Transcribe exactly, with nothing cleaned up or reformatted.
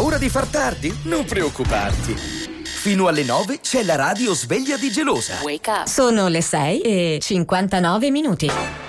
paura di far tardi? Non preoccuparti. Fino alle nove c'è la radio sveglia di Gelosa. Sono le sei e cinquantanove minuti.